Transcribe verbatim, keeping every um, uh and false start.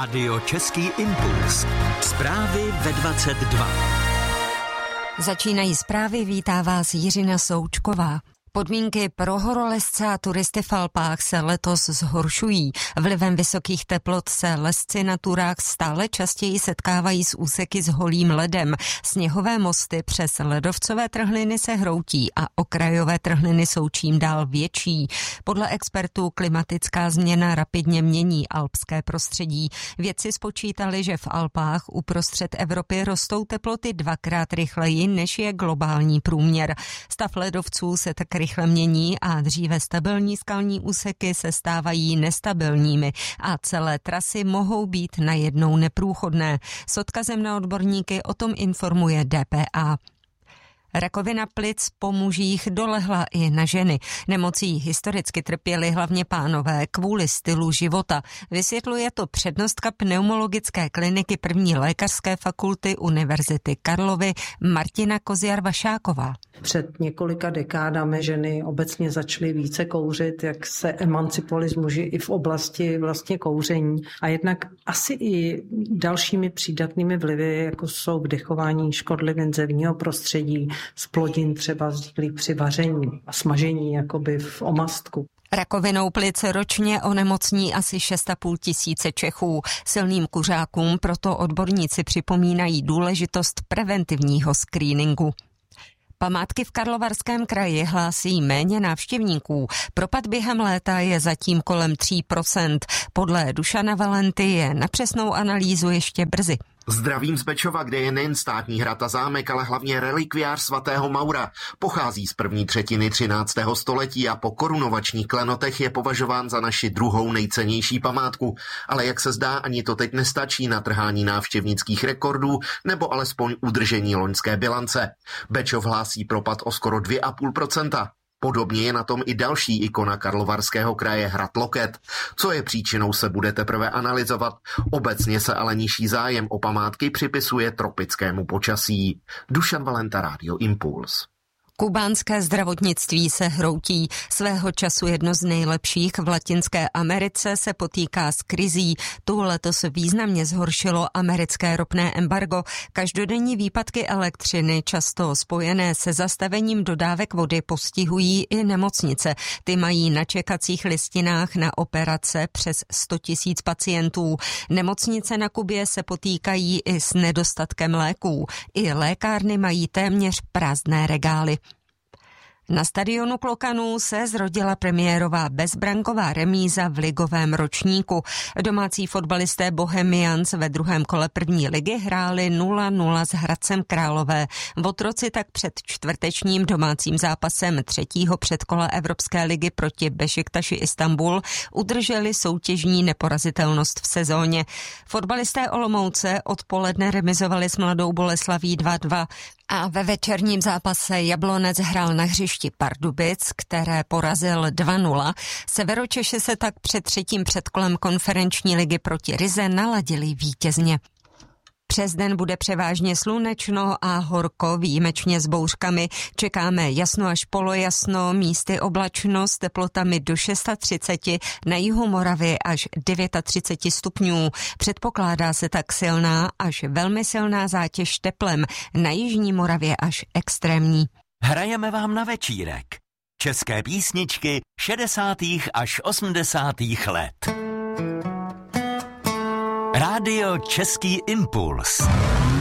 Rádio Český impuls. Zprávy ve dvacet dva. Začínají zprávy, vítá vás Jiřina Součková. Podmínky pro horolezce a turisty v Alpách se letos zhoršují. Vlivem vysokých teplot se lezci na turách stále častěji setkávají s úseky s holým ledem. Sněhové mosty přes ledovcové trhliny se hroutí a okrajové trhliny jsou čím dál větší. Podle expertů klimatická změna rapidně mění alpské prostředí. Vědci spočítali, že v Alpách uprostřed Evropy rostou teploty dvakrát rychleji, než je globální průměr. Stav ledovců se tak rychle mění a dříve stabilní skalní úseky se stávají nestabilními a celé trasy mohou být najednou neprůchodné. S odkazem na odborníky o tom informuje D P A. Rakovina plic po mužích dolehla i na ženy. Nemocí historicky trpěli hlavně pánové kvůli stylu života. Vysvětluje to přednostka pneumologické kliniky první lékařské fakulty Univerzity Karlovy Martina Koziar-Vašáková. Před několika dekádami ženy obecně začaly více kouřit, jak se emancipovali z muži i v oblasti vlastně kouření. A jednak asi i dalšími přídatnými vlivy, jako jsou vdechování škodlivin zevního prostředí, z plodin třeba vzniklých při vaření a smažení jakoby v omastku. Rakovinou plic ročně onemocní asi šest a půl tisíce Čechů. Silným kuřákům proto odborníci připomínají důležitost preventivního screeningu. Památky v Karlovarském kraji hlásí méně návštěvníků. Propad během léta je zatím kolem tří procent. Podle Dušana Valenty je na přesnou analýzu ještě brzy. Zdravím z Bečova, kde je nejen státní hrad a zámek, ale hlavně relikviář svatého Maura. Pochází z první třetiny třináctého století a po korunovačních klenotech je považován za naši druhou nejcennější památku. Ale jak se zdá, ani to teď nestačí na trhání návštěvnických rekordů nebo alespoň udržení loňské bilance. Bečov hlásí propad o skoro dvě a půl procenta. Podobně je na tom i další ikona Karlovarského kraje hrad Loket. Co je příčinou, se bude teprve analyzovat. Obecně se ale nižší zájem o památky připisuje tropickému počasí. Dušan Valenta, Rádio Impuls. Kubánské zdravotnictví se hroutí. Svého času jedno z nejlepších v Latinské Americe se potýká s krizí. Tu letos významně zhoršilo americké ropné embargo. Každodenní výpadky elektřiny, často spojené se zastavením dodávek vody, postihují i nemocnice. Ty mají na čekacích listinách na operace přes sto tisíc pacientů. Nemocnice na Kubě se potýkají i s nedostatkem léků. I lékárny mají téměř prázdné regály. Na stadionu Klokanů se zrodila premiérová bezbranková remíza v ligovém ročníku. Domácí fotbalisté Bohemians ve druhém kole první ligy hráli nula nula s Hradcem Králové. Votroci tak před čtvrtečním domácím zápasem třetího předkola Evropské ligy proti Bešiktaši Istanbul udrželi soutěžní neporazitelnost v sezóně. Fotbalisté Olomouce odpoledne remizovali s Mladou Boleslaví dva dva. A ve večerním zápase Jablonec hrál na hřišti Pardubic, které porazil dva nula. Severočeši se tak před třetím předkolem konferenční ligy proti Rize naladili vítězně. Přes den bude převážně slunečno a horko, výjimečně s bouřkami. Čekáme jasno až polojasno, místy oblačno s teplotami do třicet šest, na jihu Moravy až třicet devět stupňů. Předpokládá se tak silná až velmi silná zátěž teplem, na jižní Moravě až extrémní. Hrajeme vám na večírek. České písničky šedesátých až osmdesátých let. Rádio Český impuls.